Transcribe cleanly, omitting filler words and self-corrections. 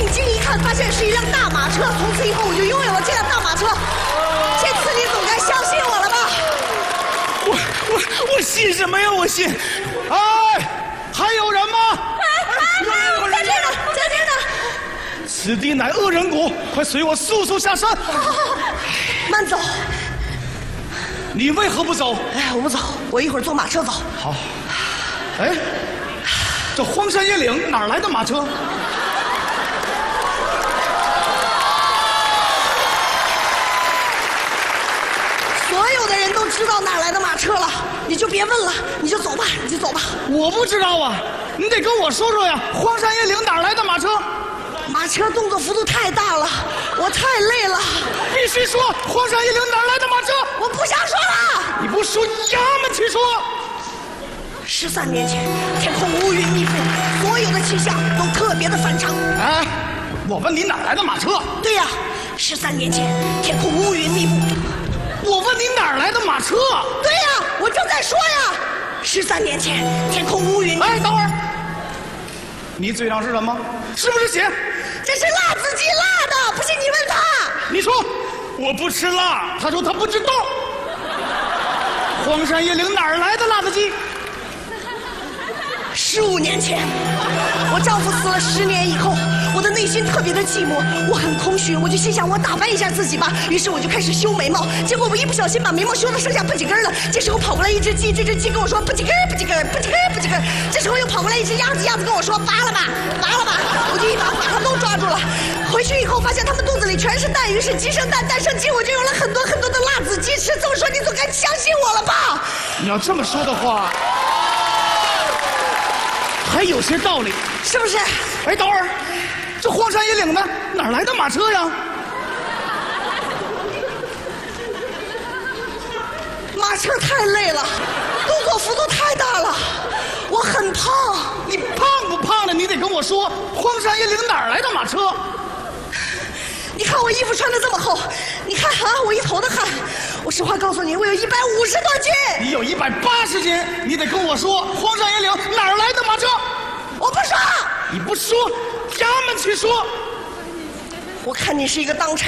睛一看，发现是一辆大马车。从此以后，我就拥有了这辆大马车。这次你总该相信我了吧？ 我信什么呀？我信。哎，还有人吗？ 在这呢，在这呢。 此地乃恶人谷，快随我速速下山。 慢走。 你为何不走？ 哎，我不走，我一会儿坐马车走。 好。哎，这荒山野岭哪来的马车？ 所有的人都知道哪来的马车了，你就别问了，你就走吧，你就走吧。 我不知道啊，你得跟我说说呀。荒山野岭哪来的马车？ 马车动作幅度太大了，我太累了。 必须说，荒山野岭哪来的马车？ 我不想说了。 你不说，衙门去说。 13年前，天空乌云密布，所有的气象都特别的反常。 哎，我问你哪来的马车？ 对呀，13年前，天空乌云密布。 我问你哪来的马车？ 对呀，我正在说呀。13年前，天空乌云。 哎，等会儿，你嘴上是什么？是不是血？ 这是辣子鸡辣的，不信你问他。 你说我不吃辣，他说他不知道。荒山野岭哪儿来的辣子鸡 ？15年前，我丈夫死了10年以后，我的内心特别的寂寞，我很空虚，我就心想我打扮一下自己吧，于是我就开始修眉毛，结果我一不小心把眉毛修到剩下不几根了。这时候跑过来一只鸡，这只鸡跟我说不几根不几根不几根不几根。这时候又跑过来一只鸭子，鸭子跟我说拔了吧拔了吧，我就一把把它们都抓住了。回去以后发现它们肚子里全是蛋，于是鸡生蛋蛋生鸡，我就有了很多很多的辣子鸡吃。这么说你总该相信我了吧？ 你要这么说的话，还有些道理， 是不是？ 哎，等会儿，这荒山野岭的哪来的马车呀？ 马车太累了，动作幅度太大了，我很胖。 你胖不胖的，你得跟我说。荒山野岭哪来的马车？ 你看我衣服穿得这么厚，你看啊，我一头的汗。我实话告诉你，我有150多斤。 你有180斤，你得跟我说。荒山野岭哪来的马车？ 我不说。 你不说，衙门去说。 我看你是一个当差